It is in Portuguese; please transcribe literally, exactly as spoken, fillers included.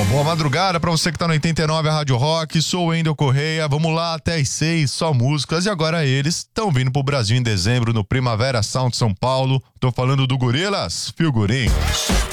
Uma boa madrugada pra você que tá no oitenta e nove, a Rádio Rock. Sou o Wendel Correia. Vamos lá até às seis, só músicas. E agora eles estão vindo pro Brasil em dezembro no Primavera Sound São Paulo. Tô falando do Gorillaz, Feel Good In.